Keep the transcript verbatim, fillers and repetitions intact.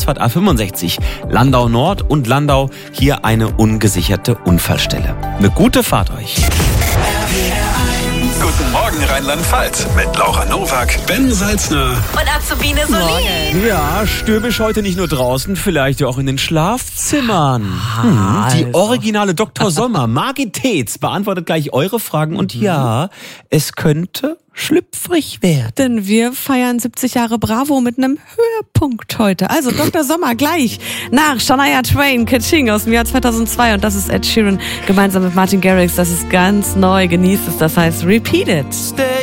A fünfundsechzig, Landau Nord und Landau, hier eine ungesicherte Unfallstelle. Eine gute Fahrt euch. Guten Morgen Rheinland-Pfalz mit Laura Nowak, Ben Salzner und Azubine Solin. Ja, stürmisch heute nicht nur draußen, vielleicht ja auch in den Schlafzimmern. Hm, die originale Doktor Sommer, Margit Tetz, beantwortet gleich eure Fragen. Und ja, es könnte schlüpfrig werden. Denn wir feiern siebzig Jahre Bravo mit einem Höhepunkt heute. Also Doktor Sommer gleich nach Shania Twain, Ka-Ching aus dem Jahr zweitausendzwei. Und das ist Ed Sheeran gemeinsam mit Martin Garrix. Das ist ganz neu. Genießt es. Das heißt Repeat It.